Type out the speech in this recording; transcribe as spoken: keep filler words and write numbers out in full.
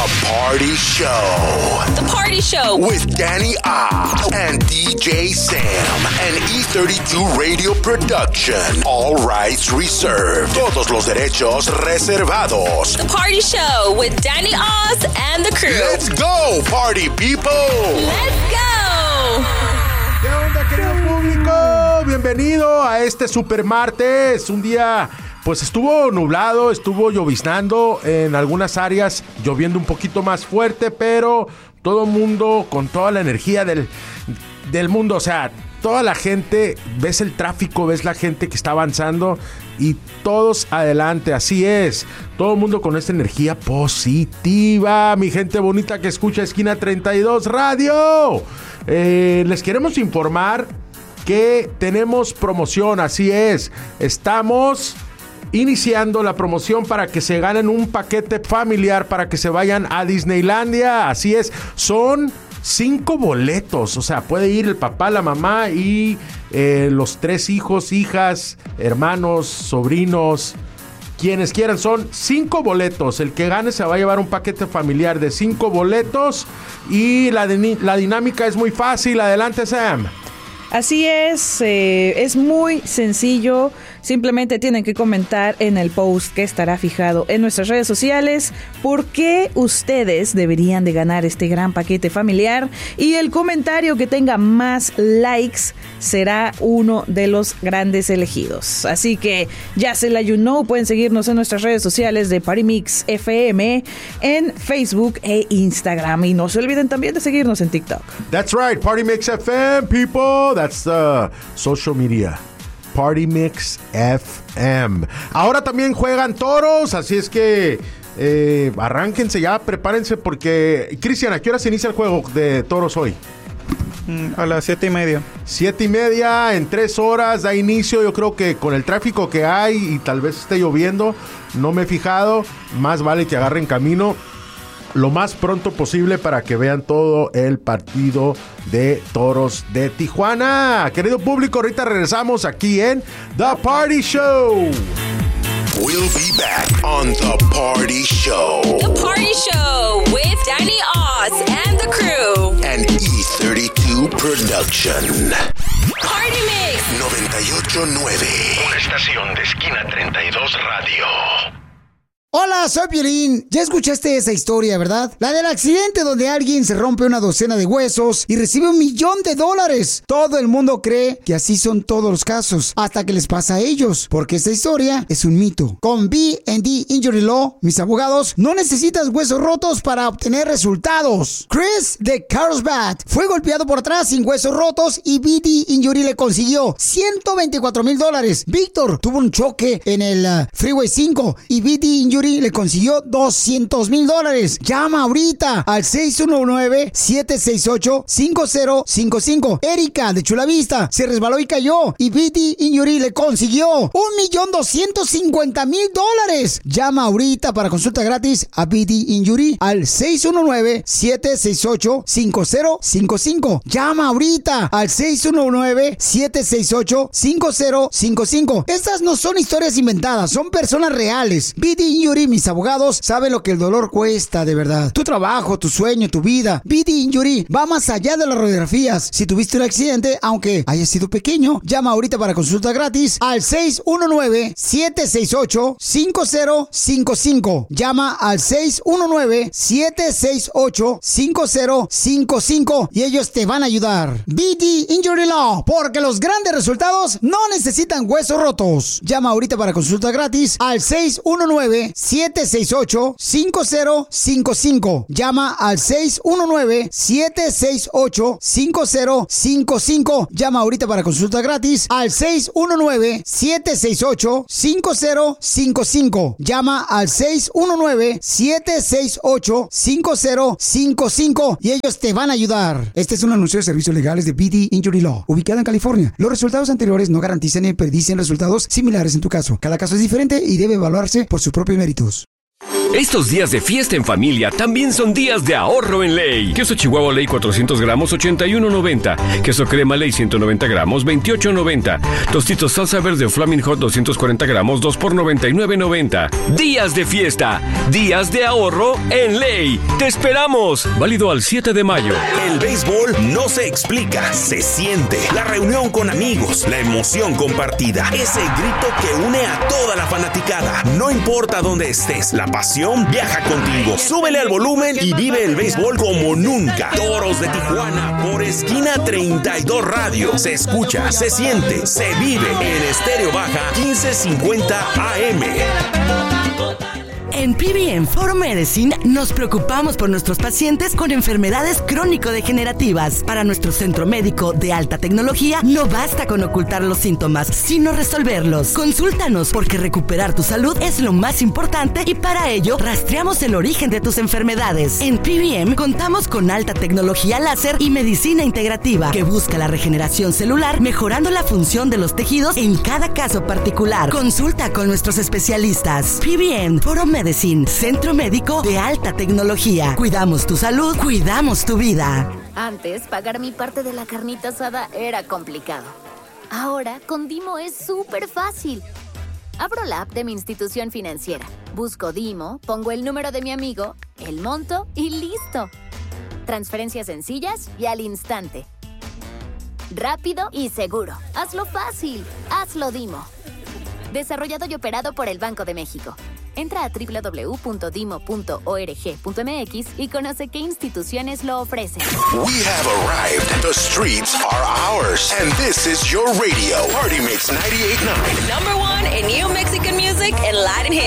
Party Show. The Party Show. With Danny Oz and D J Sam. An E thirty-two Radio Production. All rights reserved. Todos los derechos reservados. The Party Show with Danny Oz and the crew. Let's go, party people. Let's go. ¿Qué onda, querido público? Bienvenido a este super martes. Un día... Pues estuvo nublado, estuvo lloviznando en algunas áreas, lloviendo un poquito más fuerte, pero todo el mundo con toda la energía del, del mundo, o sea, toda la gente, ves el tráfico, ves la gente que está avanzando y todos adelante, así es, todo el mundo con esta energía positiva, mi gente bonita que escucha Esquina treinta y dos Radio. Eh, les queremos informar que tenemos promoción, así es, estamos... iniciando la promoción para que se ganen un paquete familiar para que se vayan a Disneylandia. Así es, son cinco boletos, o sea, puede ir el papá, la mamá y eh, los tres hijos, hijas, hermanos, sobrinos, quienes quieran. Son cinco boletos, el que gane se va a llevar un paquete familiar de cinco boletos y la, de, la dinámica es muy fácil. Adelante, Sam. Así es, eh, es muy sencillo. Simplemente tienen que comentar en el post que estará fijado en nuestras redes sociales por qué ustedes deberían de ganar este gran paquete familiar, y el comentario que tenga más likes será uno de los grandes elegidos. Así que ya se la you know, pueden seguirnos en nuestras redes sociales de Party Mix F M en Facebook e Instagram, y no se olviden también de seguirnos en TikTok. That's right, Party Mix F M, people. That's the social media. Party Mix F M. Ahora también juegan toros, así es que eh, arránquense ya, prepárense porque... Cristian, ¿a qué hora se inicia el juego de toros hoy? A las siete y media. Siete y media, en tres horas da inicio. Yo creo que con el tráfico que hay y tal vez esté lloviendo, no me he fijado, más vale que agarren camino lo más pronto posible para que vean todo el partido de toros de Tijuana. Querido público, ahorita regresamos aquí en The Party Show. We'll be back on The Party Show. The Party Show with Danny Oz and the crew. An E thirty-two Production. Party Mix noventa y ocho punto nueve. Una estación de Esquina treinta y dos Radio. Hola, soy Piolín. Ya escuchaste esa historia, ¿verdad? La del accidente donde alguien se rompe una docena de huesos y recibe un millón de dólares. Todo el mundo cree que así son todos los casos, hasta que les pasa a ellos, porque esta historia es un mito. Con B and D Injury Law, mis abogados, no necesitas huesos rotos para obtener resultados. Chris de Carlsbad fue golpeado por atrás sin huesos rotos y B D Injury le consiguió ciento veinticuatro mil dólares. Víctor tuvo un choque en el uh, Freeway cinco y B D Injury le consiguió doscientos mil dólares. Llama ahorita al seis uno nueve, siete seis ocho, cinco cero cinco cinco. Erika de Chula Vista se resbaló y cayó y B D Injury le consiguió un millón doscientos cincuenta mil dólares. Llama ahorita para consulta gratis a B D Injury al seis uno nueve, siete seis ocho, cinco cero cinco cinco. Llama ahorita al seis uno nueve, siete seis ocho, cinco cero cinco cinco. Estas no son historias inventadas, son personas reales. B D Injury, mis abogados, saben lo que el dolor cuesta de verdad. Tu trabajo, tu sueño, tu vida. B D Injury va más allá de las radiografías. Si tuviste un accidente, aunque haya sido pequeño, llama ahorita para consulta gratis al seis uno nueve, siete seis ocho, cinco cero cinco cinco. Llama al seis uno nueve, siete seis ocho, cinco cero cinco cinco y ellos te van a ayudar. B D Injury Law, porque los grandes resultados no necesitan huesos rotos. Llama ahorita para consulta gratis al seis uno nueve, siete seis ocho, cinco cero cinco cinco. Llama al seis uno nueve, siete seis ocho, cinco cero cinco cinco. Llama ahorita para consulta gratis al seis uno nueve, siete seis ocho, cinco cero cinco cinco. Llama al seis uno nueve, siete seis ocho, cinco cero cinco cinco y ellos te van a ayudar. Este es un anuncio de servicios legales de B D Injury Law, ubicada en California. Los resultados anteriores no garantizan ni predicen resultados similares en tu caso. Cada caso es diferente y debe evaluarse por sus propios méritos. Estos días de fiesta en familia también son días de ahorro en Ley. Queso Chihuahua Ley cuatrocientos gramos, ochenta y uno noventa. Queso crema Ley ciento noventa gramos, veintiocho noventa. Tostitos salsa verde Flaming Hot doscientos cuarenta gramos, dos por noventa y nueve noventa. Días de fiesta, días de ahorro en Ley. ¡Te esperamos! Válido al siete de mayo. El béisbol no se explica, se siente. La reunión con amigos, la emoción compartida, ese grito que une a toda la fanaticada. No importa dónde estés, la pasión viaja contigo. Súbele al volumen y vive el béisbol como nunca. Toros de Tijuana por Esquina treinta y dos Radio. Se escucha, se siente, se vive en Estéreo Baja quince cincuenta A M. En P B M For Medicine nos preocupamos por nuestros pacientes con enfermedades crónico-degenerativas. Para nuestro centro médico de alta tecnología, no basta con ocultar los síntomas, sino resolverlos. Consúltanos porque recuperar tu salud es lo más importante y para ello rastreamos el origen de tus enfermedades. En P B M contamos con alta tecnología láser y medicina integrativa que busca la regeneración celular, mejorando la función de los tejidos en cada caso particular. Consulta con nuestros especialistas. P B M For Medicine, centro médico de alta tecnología. Cuidamos tu salud, cuidamos tu vida. Antes, pagar mi parte de la carnita asada era complicado. Ahora, con Dimo es súper fácil. Abro la app de mi institución financiera, busco Dimo, pongo el número de mi amigo, el monto y listo. Transferencias sencillas y al instante. Rápido y seguro. Hazlo fácil. Hazlo Dimo. Desarrollado y operado por el Banco de México. Entra a doble u doble u doble u punto dimo punto org punto m x y conoce qué instituciones lo ofrecen. We have arrived. The streets are ours. And this is your radio. Party Mix ninety-eight point nine. Number one in new Mexican music and Latin hits.